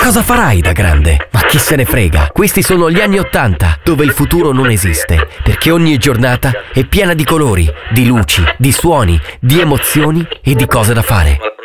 Cosa farai da grande? Ma chi se ne frega? Questi sono gli anni '80, dove il futuro non esiste, perché ogni giornata è piena di colori, di luci, di suoni, di emozioni e di cose da fare.